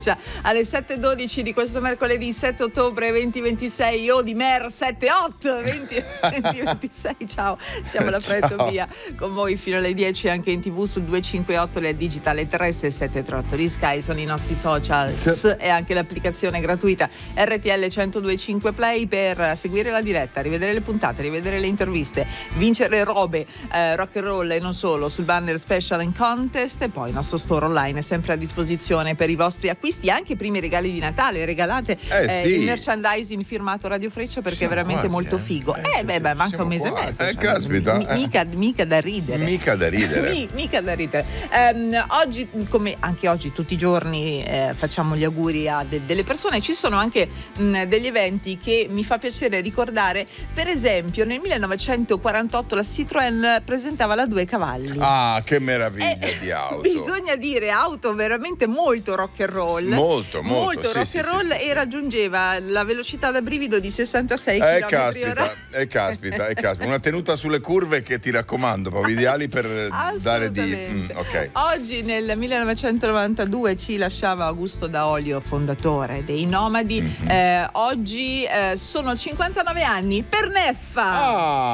Alle 7:12 di questo mercoledì 7 ottobre 2026 o di Mer 78 2026. Ciao, siamo alla Freddo Via con voi fino alle 10 anche in TV sul 258, le digitale terrestre 738 di Sky, sono i nostri social e anche l'applicazione gratuita RTL 1025 Play per seguire la diretta, rivedere le puntate, rivedere le interviste, vincere robe rock and roll e non solo sul banner Special and Contest, e poi il nostro store online è sempre a disposizione per i vostri acquisti, anche i primi regali di Natale. Regalate il merchandising firmato Radio Freccia perché siamo è veramente quasi, molto figo. Manca un mese e mezzo. Caspita. Mica da ridere. Mica da ridere. Oggi, come anche oggi, tutti i giorni facciamo gli auguri a delle persone. Ci sono anche degli eventi che mi fa piacere ricordare. Per esempio, nel 1948 la Citroën presentava la 2 cavalli. Ah, che meraviglia di auto! Bisogna dire auto veramente molto rock and roll. Molto rock and roll, e raggiungeva la velocità da brivido di 66 km/h. Caspita. Una tenuta sulle curve che ti raccomando, proprio ideali per dare di... ok. Oggi nel 1992 ci lasciava Augusto Daolio, fondatore dei Nomadi. Oggi sono 59 anni per Neffa.